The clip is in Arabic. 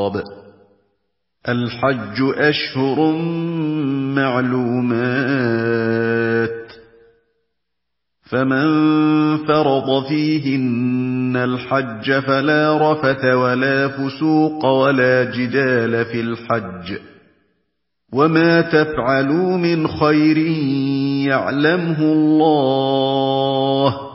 الرقاب. الحج أشهر معلومات، فمن فرض فيهن الحج فلا رفث ولا فسوق ولا جدال في الحج، وما تفعلوا من خير يعلمه الله،